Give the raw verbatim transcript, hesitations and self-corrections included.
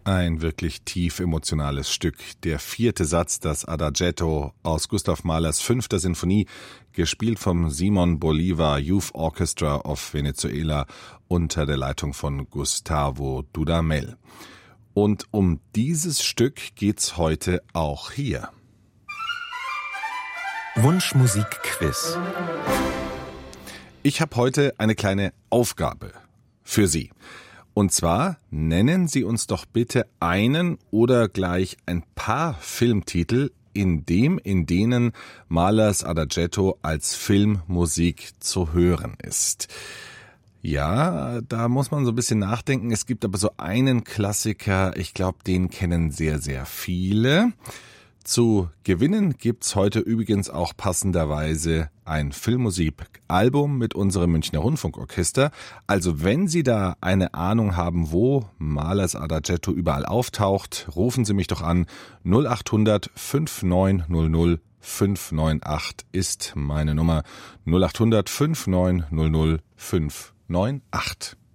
Ein wirklich tief emotionales Stück. Der vierte Satz, das Adagietto aus Gustav Mahlers fünfter Sinfonie, gespielt vom Simon Bolivar Youth Orchestra of Venezuela unter der Leitung von Gustavo Dudamel. Und um dieses Stück geht's heute auch hier. Wunschmusik-Quiz. Ich habe heute eine kleine Aufgabe für Sie. Und zwar nennen Sie uns doch bitte einen oder gleich ein paar Filmtitel, in dem, in denen Mahlers Adagietto als Filmmusik zu hören ist. Ja, da muss man so ein bisschen nachdenken. Es gibt aber so einen Klassiker, ich glaube, den kennen sehr, sehr viele. Zu gewinnen gibt's heute übrigens auch passenderweise ein Filmmusikalbum mit unserem Münchner Rundfunkorchester. Also wenn Sie da eine Ahnung haben, wo Mahlers Adagietto überall auftaucht, rufen Sie mich doch an. null acht hundert fünf neun null null fünf neun acht ist meine Nummer. null acht hundert fünf neun null null fünf neun acht.